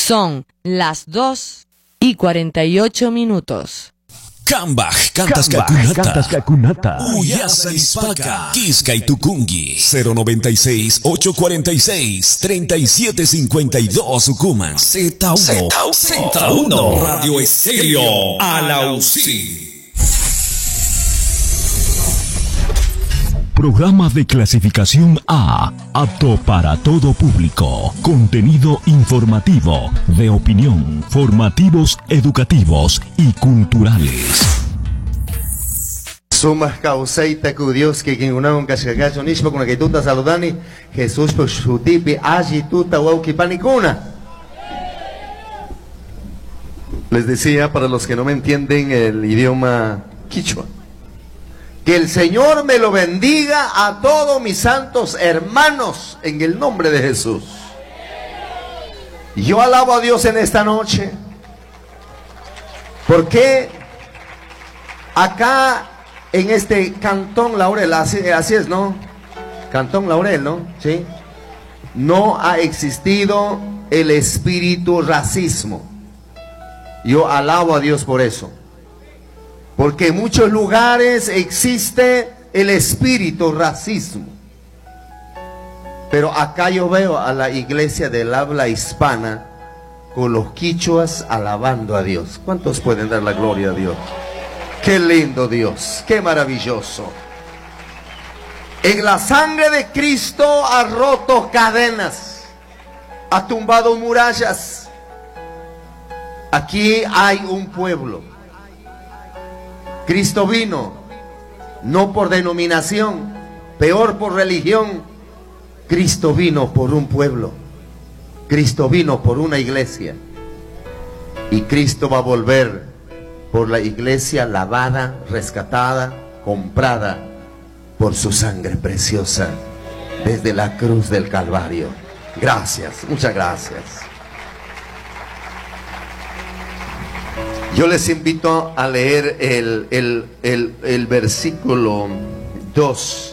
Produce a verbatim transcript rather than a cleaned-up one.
Son las dos y cuarenta y ocho minutos. Kambaj, Kantas Kakunata, Uyasa Ispaka, Kiska y Tukungi, cero noventa y seis, ochocientos cuarenta y seis, treinta y siete cincuenta y dos Ucuman, Z uno, Z uno, Radio Estéreo, Alausí. Programa de clasificación A, apto para todo público. Contenido informativo, de opinión, formativos, educativos y culturales. Sumas causeita ku Dios que quien una un cascagacho nishpa con que tuta saludani Jesús por su tipi allí tuta waukipanicuna. Les decía, para los que no me entienden el idioma quichua, que el Señor me lo bendiga a todos mis santos hermanos en el nombre de Jesús. Yo alabo a Dios en esta noche porque acá en este Cantón Laurel, así, así es, ¿no? Cantón Laurel, ¿no? Sí. No ha existido el espíritu racismo. Yo alabo a Dios por eso. Porque en muchos lugares existe el espíritu racismo. Pero acá yo veo a la iglesia del habla hispana con los quichuas alabando a Dios. ¿Cuántos pueden dar la gloria a Dios? Qué lindo Dios, qué maravilloso. En la sangre de Cristo ha roto cadenas, ha tumbado murallas. Aquí hay un pueblo. Cristo vino, no por denominación, peor por religión. Cristo vino por un pueblo. Cristo vino por una iglesia. Y Cristo va a volver por la iglesia lavada, rescatada, comprada por su sangre preciosa desde la cruz del Calvario. Gracias, muchas gracias. Yo les invito a leer el, el, el, el versículo dos